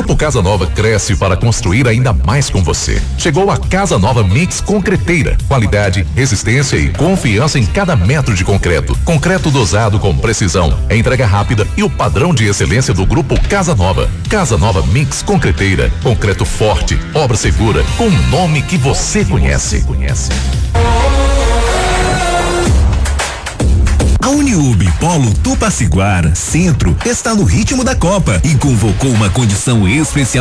Grupo Casa Nova cresce para construir ainda mais com você. Chegou a Casa Nova Mix Concreteira. Qualidade, resistência e confiança em cada metro de concreto. Concreto dosado com precisão, entrega rápida e o padrão de excelência do Grupo Casa Nova. Casa Nova Mix Concreteira. Concreto forte, obra segura, com um nome que você conhece. A Uniub Polo Tupaciguara Centro está no ritmo da Copa e convocou uma condição especial